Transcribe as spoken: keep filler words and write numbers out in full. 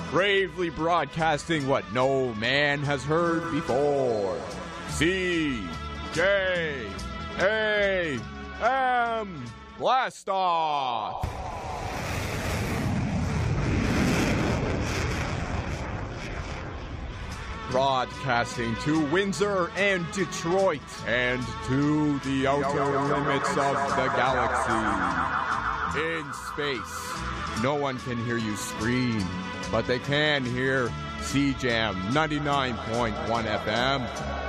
bravely broadcasting what no man has heard before. C J A M Blast Off! Broadcasting to Windsor and Detroit and to the outer limits of the galaxy. In space, no one can hear you scream, but they can hear C Jam ninety-nine point one F M.